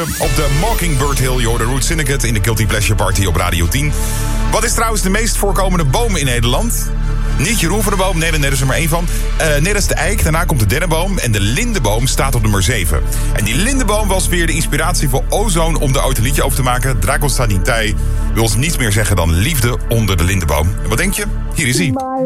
Op de Mockingbird Hill, je hoorde Root Syndicate in de Guilty Pleasure Party op Radio 10. Wat is trouwens de meest voorkomende boom in Nederland? Niet Jeroen van de Boom, nee, daar is er maar één van. Net als de eik, daarna komt de dennenboom en de lindeboom staat op nummer 7. En die lindeboom was weer de inspiratie voor Ozone om daar ooit een liedje over te maken. Draco Sanitei wil ons niets meer zeggen dan liefde onder de lindeboom. En wat denk je? Hier is hij.